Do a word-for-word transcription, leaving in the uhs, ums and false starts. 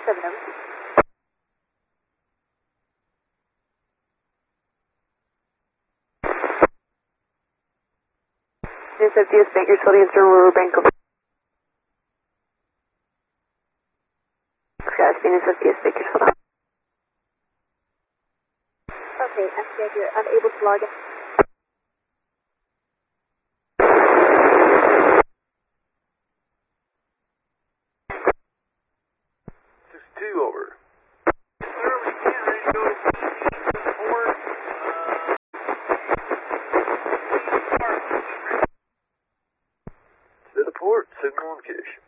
seven oh. This is the Bank Utility in River Bank of Yes, Venus of the Bank Hold on. Okay, S J, you're unable to log in. sixty-two over. Clearly getting ready to go to the board. To the port, signal on cache.